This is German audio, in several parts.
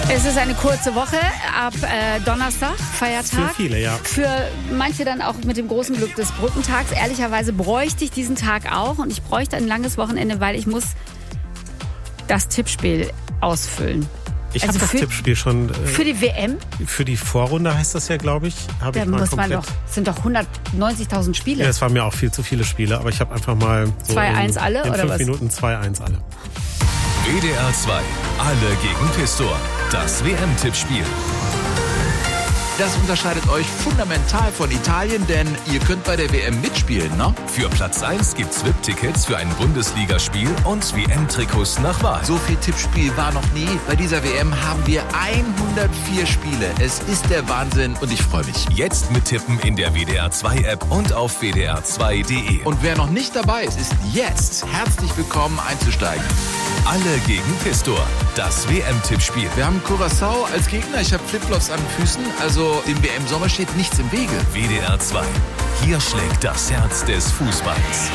Es ist eine kurze Woche ab Donnerstag, Feiertag. Für viele, ja. Für manche dann auch mit dem großen Glück des Brückentags. Ehrlicherweise bräuchte ich diesen Tag auch und ich bräuchte ein langes Wochenende, weil ich muss das Tippspiel ausfüllen. Ich habe das Tippspiel schon. Für die WM? Für die Vorrunde heißt das ja, glaube ich. Da muss man doch. Sind doch 190.000 Spiele. Ja, es waren mir auch viel zu viele Spiele, aber ich habe einfach mal so 2-1 alle in oder 5 was? Minuten 2-1 alle. WDR 2, alle gegen Pistor. Das WM-Tippspiel. Das unterscheidet euch fundamental von Italien, denn ihr könnt bei der WM mitspielen, ne? Für Platz 1 gibt's VIP-Tickets für ein Bundesligaspiel und WM-Trikots nach Wahl. So viel Tippspiel war noch nie. Bei dieser WM haben wir 104 Spiele. Es ist der Wahnsinn und ich freue mich. Jetzt mittippen in der WDR 2 App und auf wdr2.de. Und wer noch nicht dabei ist, ist jetzt herzlich willkommen einzusteigen. Alle gegen Pistor. Das WM-Tippspiel. Wir haben Curaçao als Gegner. Ich habe Flipflops an den Füßen, also dem WM-Sommer steht nichts im Wege. WDR 2. Hier schlägt das Herz des Fußballs.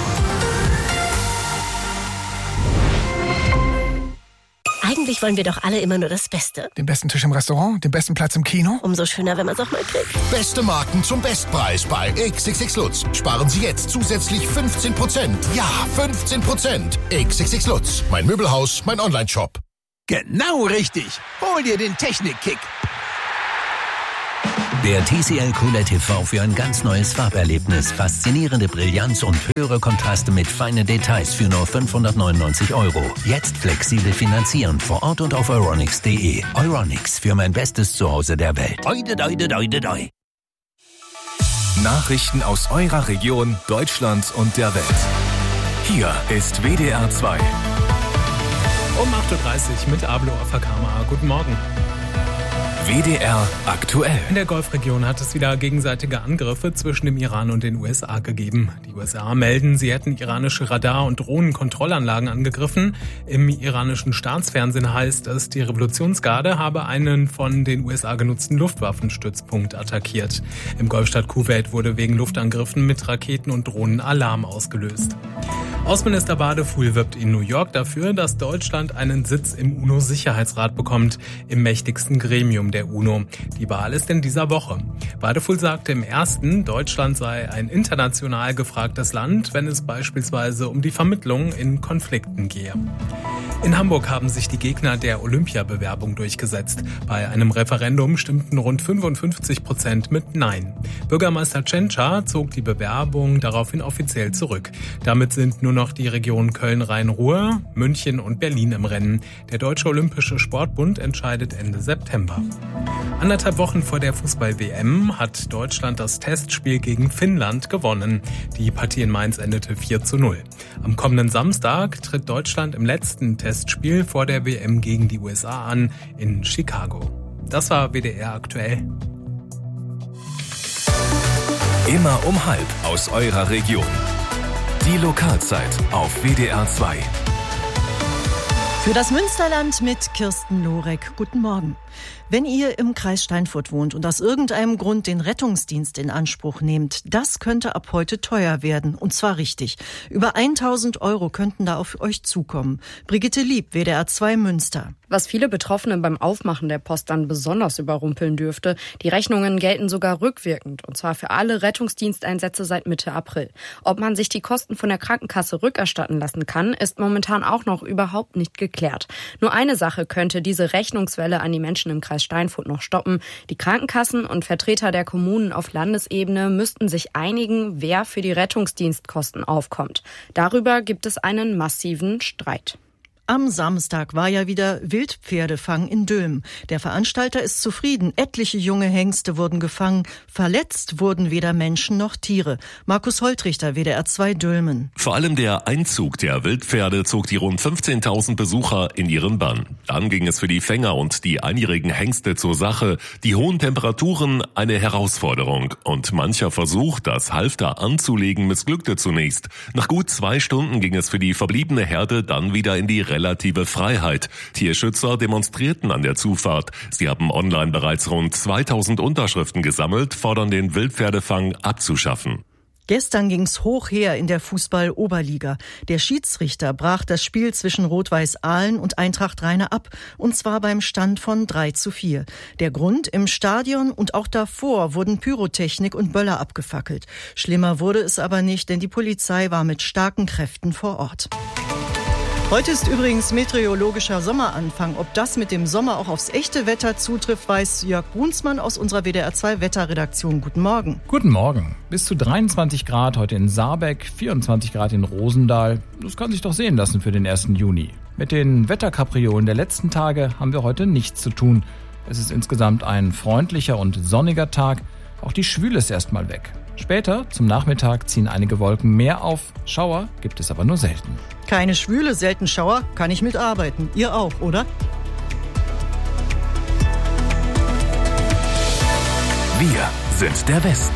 Eigentlich wollen wir doch alle immer nur das Beste. Den besten Tisch im Restaurant, den besten Platz im Kino. Umso schöner, wenn man es auch mal kriegt. Beste Marken zum Bestpreis bei XXX Lutz. Sparen Sie jetzt zusätzlich 15%. Ja, 15%. XXX Lutz. Mein Möbelhaus, mein Onlineshop. Genau richtig. Hol dir den Technik-Kick. Der TCL QLED TV für ein ganz neues Farberlebnis. Faszinierende Brillanz und höhere Kontraste mit feinen Details für nur 599 €. Jetzt flexibel finanzieren vor Ort und auf euronics.de. Euronics, für mein bestes Zuhause der Welt. Oide, oide, oide, oide. Nachrichten aus eurer Region, Deutschland und der Welt. Hier ist WDR 2. Um 8.30 Uhr mit Ablo Afakama. Guten Morgen. WDR aktuell. In der Golfregion hat es wieder gegenseitige Angriffe zwischen dem Iran und den USA gegeben. Die USA melden, sie hätten iranische Radar- und Drohnenkontrollanlagen angegriffen. Im iranischen Staatsfernsehen heißt es, die Revolutionsgarde habe einen von den USA genutzten Luftwaffenstützpunkt attackiert. Im Golfstaat Kuwait wurde wegen Luftangriffen mit Raketen und Drohnen Alarm ausgelöst. Außenminister Wadefuhl wirbt in New York dafür, dass Deutschland einen Sitz im UNO-Sicherheitsrat bekommt, im mächtigsten Gremium der UNO. Die Wahl ist in dieser Woche. Wadefuhl sagte im ersten, Deutschland sei ein international gefragtes Land, wenn es beispielsweise um die Vermittlung in Konflikten gehe. In Hamburg haben sich die Gegner der Olympiabewerbung durchgesetzt. Bei einem Referendum stimmten rund 55% mit Nein. Bürgermeister Tschentscher zog die Bewerbung daraufhin offiziell zurück. Damit sind nur noch die Regionen Köln-Rhein-Ruhr, München und Berlin im Rennen. Der Deutsche Olympische Sportbund entscheidet Ende September. 1,5 Wochen vor der Fußball-WM hat Deutschland das Testspiel gegen Finnland gewonnen. Die Partie in Mainz endete 4:0. Am kommenden Samstag tritt Deutschland im letzten Testspiel vor der WM gegen die USA an in Chicago. Das war WDR aktuell. Immer um 12 aus eurer Region. Die Lokalzeit auf WDR 2. Für das Münsterland mit Kirsten Lorek. Guten Morgen. Wenn ihr im Kreis Steinfurt wohnt und aus irgendeinem Grund den Rettungsdienst in Anspruch nehmt, das könnte ab heute teuer werden. Und zwar richtig. Über 1.000 € könnten da auf euch zukommen. Brigitte Lieb, WDR 2 Münster. Was viele Betroffene beim Aufmachen der Post dann besonders überrumpeln dürfte, die Rechnungen gelten sogar rückwirkend. Und zwar für alle Rettungsdiensteinsätze seit Mitte April. Ob man sich die Kosten von der Krankenkasse rückerstatten lassen kann, ist momentan auch noch überhaupt nicht geklärt. Nur eine Sache könnte diese Rechnungswelle an die Menschen im Kreis Steinfurt noch stoppen. Die Krankenkassen und Vertreter der Kommunen auf Landesebene müssten sich einigen, wer für die Rettungsdienstkosten aufkommt. Darüber gibt es einen massiven Streit. Am Samstag war ja wieder Wildpferdefang in Dülmen. Der Veranstalter ist zufrieden. Etliche junge Hengste wurden gefangen. Verletzt wurden weder Menschen noch Tiere. Markus Holtrichter, WDR 2 Dülmen. Vor allem der Einzug der Wildpferde zog die rund 15.000 Besucher in ihren Bann. Dann ging es für die Fänger und die einjährigen Hengste zur Sache. Die hohen Temperaturen eine Herausforderung. Und mancher Versuch, das Halfter anzulegen, missglückte zunächst. Nach gut 2 Stunden ging es für die verbliebene Herde dann wieder in die relative Freiheit. Tierschützer demonstrierten an der Zufahrt. Sie haben online bereits rund 2000 Unterschriften gesammelt, fordern den Wildpferdefang abzuschaffen. Gestern ging's hoch her in der Fußball-Oberliga. Der Schiedsrichter brach das Spiel zwischen Rot-Weiß Aalen und Eintracht Rheine ab, und zwar beim Stand von 3:4. Der Grund: im Stadion und auch davor wurden Pyrotechnik und Böller abgefackelt. Schlimmer wurde es aber nicht, denn die Polizei war mit starken Kräften vor Ort. Heute ist übrigens meteorologischer Sommeranfang. Ob das mit dem Sommer auch aufs echte Wetter zutrifft, weiß Jörg Brunsmann aus unserer WDR 2 Wetterredaktion. Guten Morgen. Guten Morgen. Bis zu 23 Grad heute in Saarbeck, 24 Grad in Rosendahl. Das kann sich doch sehen lassen für den 1. Juni. Mit den Wetterkapriolen der letzten Tage haben wir heute nichts zu tun. Es ist insgesamt ein freundlicher und sonniger Tag. Auch die Schwüle ist erstmal weg. Später, zum Nachmittag, ziehen einige Wolken mehr auf. Schauer gibt es aber nur selten. Keine Schwüle, selten Schauer, kann ich mitarbeiten. Ihr auch, oder? Wir sind der Westen.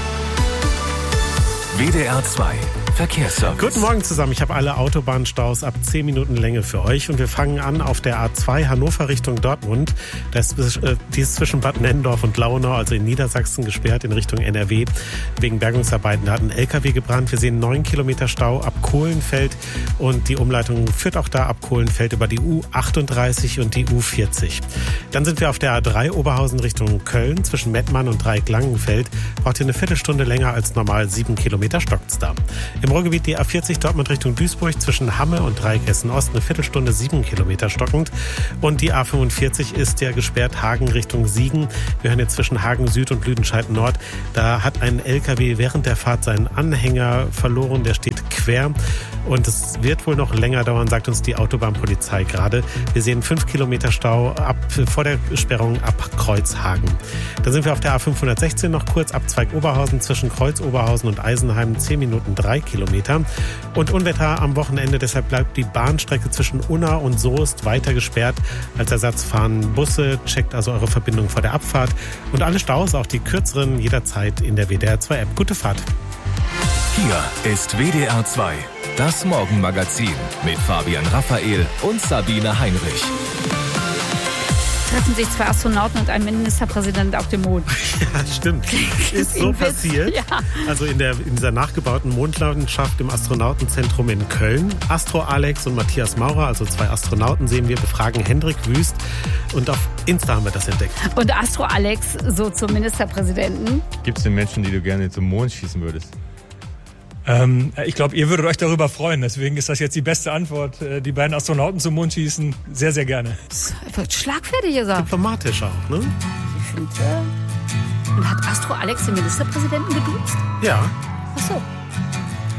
WDR 2 Verkehrsservice. Guten Morgen zusammen. Ich habe alle Autobahnstaus ab 10 Minuten Länge für euch. Und wir fangen an auf der A2 Hannover Richtung Dortmund. Die ist zwischen Bad Nennendorf und Launau, also in Niedersachsen, gesperrt in Richtung NRW. Wegen Bergungsarbeiten. Da hat ein LKW gebrannt. Wir sehen 9 Kilometer Stau ab Kohlenfeld. Und die Umleitung führt auch da ab Kohlenfeld über die U38 und die U40. Dann sind wir auf der A3 Oberhausen Richtung Köln. Zwischen Mettmann und Dreieck-Langenfeld braucht ihr eine Viertelstunde länger als normal. 7 Kilometer stockt's da. Im Ruhrgebiet die A40 Dortmund Richtung Duisburg zwischen Hamme und Dreieck Essen-Ost eine Viertelstunde, 7 Kilometer stockend. Und die A45 ist ja gesperrt Hagen Richtung Siegen. Wir hören jetzt zwischen Hagen Süd und Lüdenscheid Nord. Da hat ein LKW während der Fahrt seinen Anhänger verloren. Der steht quer. Und es wird wohl noch länger dauern, sagt uns die Autobahnpolizei gerade. Wir sehen 5 Kilometer Stau vor der Sperrung ab Kreuzhagen. Dann sind wir auf der A516 noch kurz ab Zweig Oberhausen zwischen Kreuz Oberhausen und Eisenheim 10 Minuten 3 Kilometer. Und Unwetter am Wochenende, deshalb bleibt die Bahnstrecke zwischen Unna und Soest weiter gesperrt. Als Ersatz fahren Busse, checkt also eure Verbindung vor der Abfahrt. Und alle Staus, auch die kürzeren, jederzeit in der WDR 2 App. Gute Fahrt. Hier ist WDR 2, das Morgenmagazin mit Fabian Raphael und Sabine Heinrich. Treffen sich 2 Astronauten und ein Ministerpräsident auf dem Mond. Ja, stimmt. Ist so passiert. Ja. Also in dieser nachgebauten Mondlandschaft im Astronautenzentrum in Köln. Astro Alex und Matthias Maurer, also 2 Astronauten, sehen wir, befragen Hendrik Wüst. Und auf Insta haben wir das entdeckt. Und Astro Alex so zum Ministerpräsidenten. Gibt es denn Menschen, die du gerne zum Mond schießen würdest? Ich glaube, ihr würdet euch darüber freuen. Deswegen ist das jetzt die beste Antwort. Die beiden Astronauten zum Mond schießen, sehr, sehr gerne. Das wird schlagfertig gesagt. Diplomatisch auch, ne? Ich finde. Und hat Astro Alex den Ministerpräsidenten geduzt? Ja. Ach so.